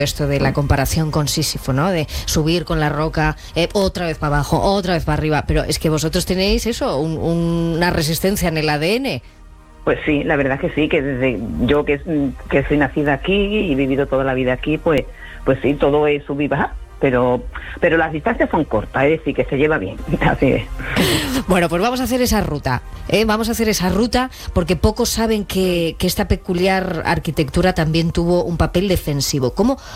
esto de la comparación con Sísifo, ¿no? De subir con la roca, otra vez para abajo, otra vez para arriba. Pero es que vosotros tenéis eso, una resistencia en el ADN. Pues sí, la verdad que sí, que desde yo que soy nacida aquí y he vivido toda la vida aquí, pues sí, todo es sub y baja. Pero las distancias son cortas, es decir, que se lleva bien. Así es. Bueno, pues vamos a hacer esa ruta. Vamos a hacer esa ruta porque pocos saben que esta peculiar arquitectura también tuvo un papel defensivo. ¿Cómo